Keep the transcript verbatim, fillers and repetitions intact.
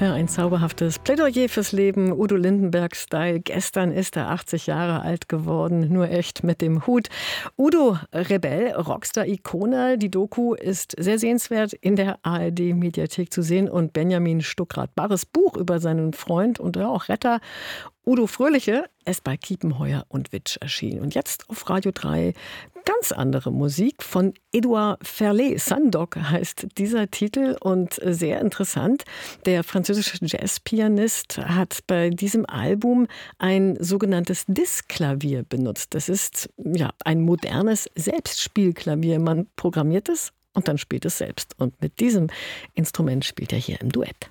Ja, ein zauberhaftes Plädoyer fürs Leben. Udo Lindenberg-Style. Gestern ist er achtzig Jahre alt geworden. Nur echt mit dem Hut. Udo Rebell, Rockstar-Ikone. Die Doku ist sehr sehenswert in der A R D-Mediathek zu sehen. Und Benjamin Stuckrad-Barres Buch über seinen Freund und auch Retter Udo Fröhliche ist bei Kiepenheuer und Witsch erschienen. Und jetzt auf Radio drei ganz andere Musik von Edouard Ferlet. Sandok heißt dieser Titel und sehr interessant. Der französische Jazzpianist hat bei diesem Album ein sogenanntes Diskklavier benutzt. Das ist ja ein modernes Selbstspielklavier. Man programmiert es und dann spielt es selbst. Und mit diesem Instrument spielt er hier im Duett.